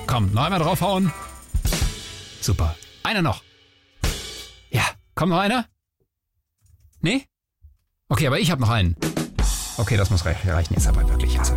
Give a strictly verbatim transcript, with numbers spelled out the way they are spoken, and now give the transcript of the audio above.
Komm, noch einmal draufhauen. Super. Einer noch. Ja, komm, noch einer? Nee? Okay, aber ich habe noch einen. Okay, das muss reichen jetzt aber wirklich. Also